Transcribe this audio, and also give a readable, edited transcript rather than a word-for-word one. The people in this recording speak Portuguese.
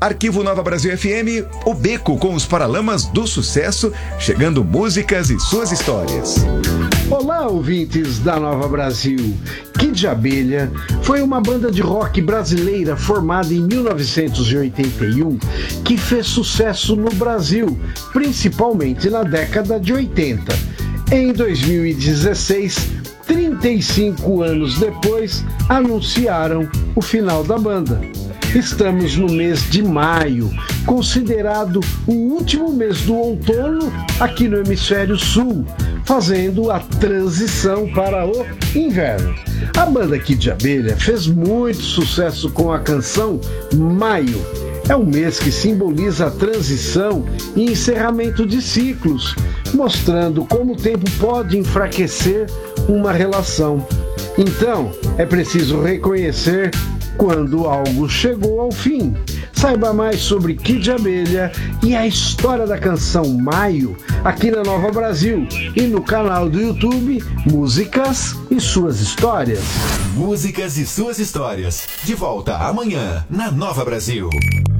Arquivo Nova Brasil FM, o Beco com os Paralamas do Sucesso, chegando músicas e suas histórias. Olá, ouvintes da Nova Brasil. Kid Abelha foi uma banda de rock brasileira formada em 1981 que fez sucesso no Brasil, principalmente na década de 80. Em 2016, 35 anos depois, anunciaram o final da banda. Estamos no mês de maio, considerado o último mês do outono aqui no Hemisfério Sul, fazendo a transição para o inverno. A banda Kid Abelha fez muito sucesso com a canção Maio. É um mês que simboliza a transição e encerramento de ciclos, mostrando como o tempo pode enfraquecer uma relação. Então, é preciso reconhecer quando algo chegou ao fim. Saiba mais sobre Kid Abelha e a história da canção Maio aqui na Nova Brasil e no canal do YouTube Músicas e Suas Histórias. Músicas e Suas Histórias. De volta amanhã na Nova Brasil.